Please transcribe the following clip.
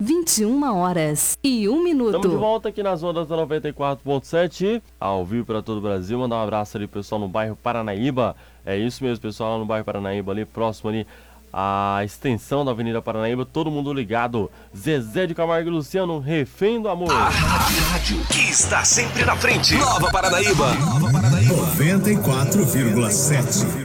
21h01. Estamos de volta aqui nas ondas da 94.7, ao vivo para todo o Brasil. Mandar um abraço ali, pessoal, no bairro Paranaíba. É isso mesmo, pessoal, lá no bairro Paranaíba, ali próximo ali a extensão da Avenida Paranaíba, todo mundo ligado. Zezé de Camargo e Luciano, Refém do Amor. A rádio que está sempre na frente. Nova Paranaíba. 94,7.